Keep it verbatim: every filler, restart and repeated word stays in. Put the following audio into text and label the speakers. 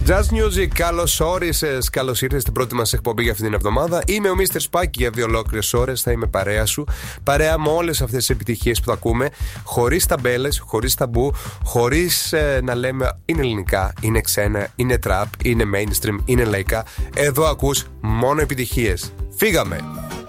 Speaker 1: Jazz Music, καλώς όρισες, καλώς ήρθες στην πρώτη μας εκπομπή για αυτήν την εβδομάδα. Είμαι ο μίστερ Spike για δύο ολόκληρες ώρες. Θα είμαι παρέα σου. Παρέα με όλες αυτές τις επιτυχίες που θα ακούμε. Χωρίς ταμπέλες, χωρίς ταμπού, χωρίς ε, να λέμε είναι ελληνικά, είναι ξένα, είναι trap, είναι mainstream, είναι λαϊκά. Εδώ ακούς μόνο επιτυχίες. Φύγαμε!